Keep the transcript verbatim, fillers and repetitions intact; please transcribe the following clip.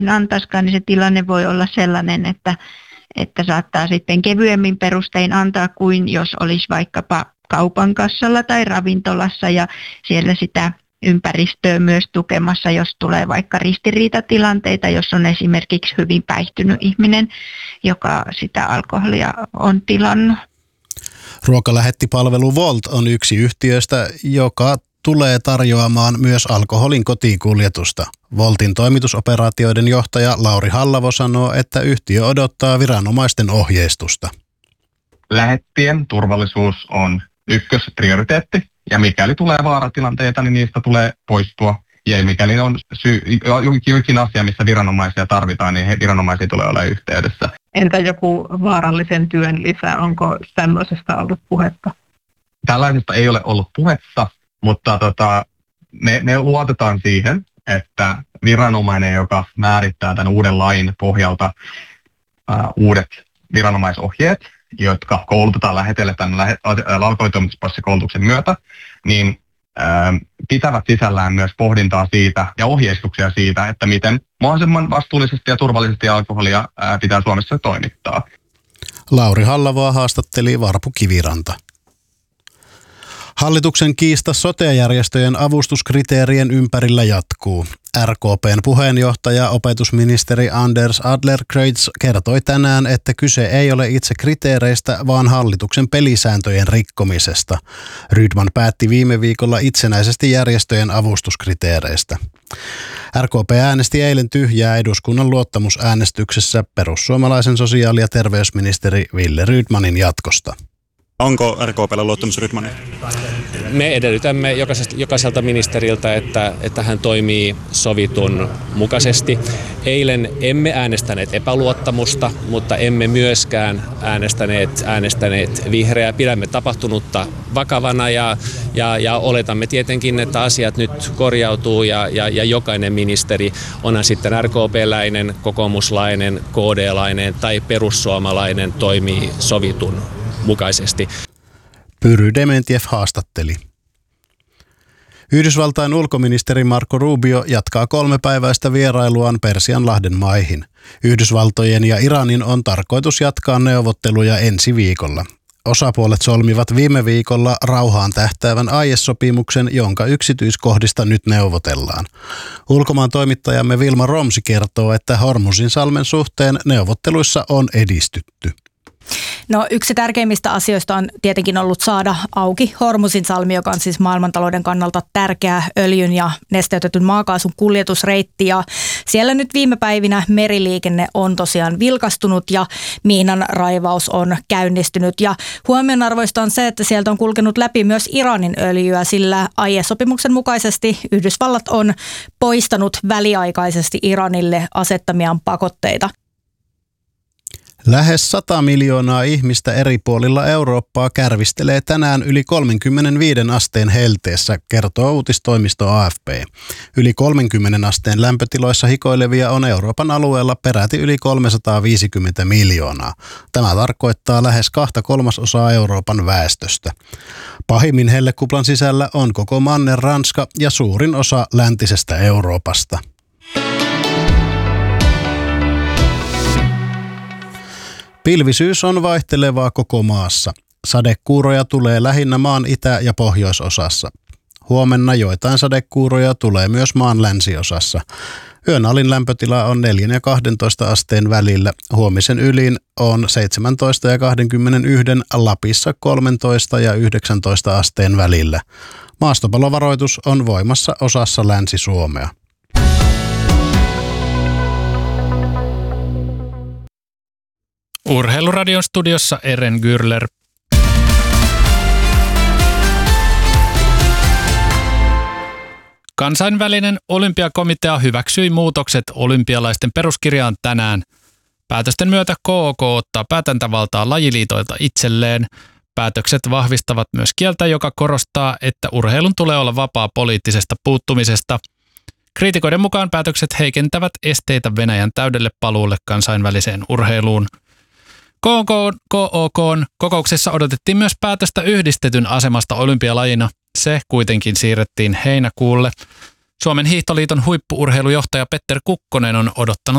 antaisikaan, niin se tilanne voi olla sellainen, että, että saattaa sitten kevyemmin perustein antaa kuin jos olisi vaikkapa kaupan kassalla tai ravintolassa ja siellä sitä ympäristöä myös tukemassa, jos tulee vaikka ristiriitatilanteita, jos on esimerkiksi hyvin päihtynyt ihminen, joka sitä alkoholia on tilannut. Ruokalähettipalvelu Wolt on yksi yhtiöistä, joka tulee tarjoamaan myös alkoholin kotiinkuljetusta. Woltin toimitusoperaatioiden johtaja Lauri Hallavo sanoo, että yhtiö odottaa viranomaisten ohjeistusta. Lähettien turvallisuus on ykkösprioriteetti, ja mikäli tulee vaaratilanteita, niin niistä tulee poistua. Ja mikäli on syy, jokin asia, missä viranomaisia tarvitaan, niin viranomaisia tulee olla yhteydessä. Entä joku vaarallisen työn lisä, onko tämmöisestä ollut puhetta? Tällaisesta ei ole ollut puhetta, mutta tota, me, me luotetaan siihen, että viranomainen, joka määrittää tämän uuden lain pohjalta ää, uudet viranomaisohjeet, jotka koulutetaan lähetelle tämän lähe, alkoholitoimituspassi-koulutuksen myötä, niin ää, pitävät sisällään myös pohdintaa siitä ja ohjeistuksia siitä, että miten mahdollisimman vastuullisesti ja turvallisesti alkoholia ää, pitää Suomessa toimittaa. Lauri Hallavoa haastatteli Varpu Kiviranta. Hallituksen kiista sote-järjestöjen avustuskriteerien ympärillä jatkuu. R K P:n puheenjohtaja opetusministeri Anders Adlercreutz kertoi tänään, että kyse ei ole itse kriteereistä, vaan hallituksen pelisääntöjen rikkomisesta. Rydman päätti viime viikolla itsenäisesti järjestöjen avustuskriteereistä. R K P äänesti eilen tyhjää eduskunnan luottamusäänestyksessä perussuomalaisen sosiaali- ja terveysministeri Wille Rydmanin jatkosta. Onko R K P:llä luottamus Rydmaniin? Me edellytämme jokaiselta ministeriltä, että, että hän toimii sovitun mukaisesti. Eilen emme äänestäneet epäluottamusta, mutta emme myöskään äänestäneet, äänestäneet vihreää. Pidämme tapahtunutta vakavana ja, ja, ja oletamme tietenkin, että asiat nyt korjautuu ja, ja, ja jokainen ministeri, onhan sitten R K P-läinen, kokoomuslainen, K D-lainen tai perussuomalainen, toimii sovitun mukaisesti. Pyry Dementiev haastatteli. Yhdysvaltain ulkoministeri Marco Rubio jatkaa kolmepäiväistä vierailuaan Persianlahden maihin. Yhdysvaltojen ja Iranin on tarkoitus jatkaa neuvotteluja ensi viikolla. Osapuolet solmivat viime viikolla rauhaan tähtäävän aiesopimuksen, jonka yksityiskohdista nyt neuvotellaan. Ulkomaan toimittajamme Vilma Romsi kertoo, että Hormuzin salmen suhteen neuvotteluissa on edistytty. No yksi tärkeimmistä asioista on tietenkin ollut saada auki Hormuzin salmi, joka on siis maailmantalouden kannalta tärkeä öljyn ja nesteytetyn maakaasun kuljetusreitti. Ja siellä nyt viime päivinä meriliikenne on tosiaan vilkastunut ja miinan raivaus on käynnistynyt. Ja huomionarvoista on se, että sieltä on kulkenut läpi myös Iranin öljyä, sillä aiesopimuksen mukaisesti Yhdysvallat on poistanut väliaikaisesti Iranille asettamiaan pakotteita. Lähes sata miljoonaa ihmistä eri puolilla Eurooppaa kärvistelee tänään yli kolmekymmentäviisi asteen helteessä, kertoo uutistoimisto A F P. Yli kolmekymmentä asteen lämpötiloissa hikoilevia on Euroopan alueella peräti yli kolmesataaviisikymmentä miljoonaa. Tämä tarkoittaa lähes kahta kolmasosaa Euroopan väestöstä. Pahimmin hellekuplan sisällä on koko manner Ranska ja suurin osa läntisestä Euroopasta. Pilvisyys on vaihtelevaa koko maassa. Sadekuuroja tulee lähinnä maan itä- ja pohjoisosassa. Huomenna joitain sadekuuroja tulee myös maan länsiosassa. Yön alin lämpötila on neljän ja kahdentoista asteen välillä. Huomisen ylin on seitsemäntoista ja kaksikymmentäyksi, Lapissa kolmetoista ja yhdeksäntoista asteen välillä. Maastopalovaroitus on voimassa osassa Länsi-Suomea. Urheiluradion studiossa Eren Gürler. Kansainvälinen olympiakomitea hyväksyi muutokset olympialaisten peruskirjaan tänään. Päätösten myötä K O K ottaa päätäntävaltaa lajiliitoilta itselleen. Päätökset vahvistavat myös kieltä, joka korostaa, että urheilun tulee olla vapaa poliittisesta puuttumisesta. Kriitikoiden mukaan päätökset heikentävät esteitä Venäjän täydelle paluulle kansainväliseen urheiluun. K O K:n kokouksessa odotettiin myös päätöstä yhdistetyn asemasta olympialajina. Se kuitenkin siirrettiin heinäkuulle. Suomen hiihtoliiton huippu-urheilujohtaja Petter Kukkonen on odottanut